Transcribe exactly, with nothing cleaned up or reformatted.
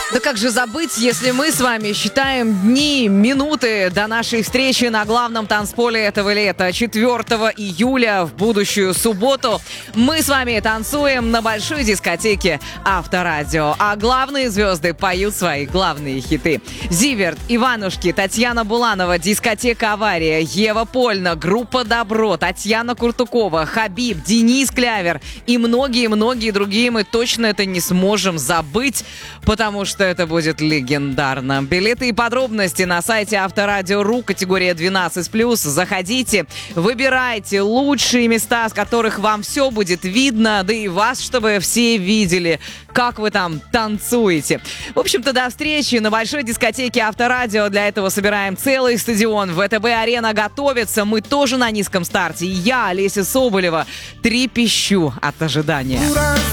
Да как же забыть, если мы с вами считаем дни, минуты до нашей встречи на главном танцполе этого лета, четвёртого июля в будущую субботу. Мы с вами танцуем на большой дискотеке Авторадио, а главные звезды поют свои главные хиты. Зиверт, Иванушки, Татьяна Буланова, дискотека «Авария», Ева Польна, группа «Добро», Татьяна Куртукова, Хабиб, Денис Клявер и многие-многие другие. Мы точно это не сможем забыть, потому что это будет легендарно. Билеты и подробности на сайте Авторадио точка ру, категория двенадцать плюс. Заходите, выбирайте лучшие места, с которых вам все будет видно, да и вас, чтобы все видели, как вы там танцуете. В общем-то, до встречи на большой дискотеке Авторадио. Для этого собираем целый стадион. ВТБ-арена готовится. Мы тоже на низком старте. И я, Олеся Соболева, трепещу от ожидания.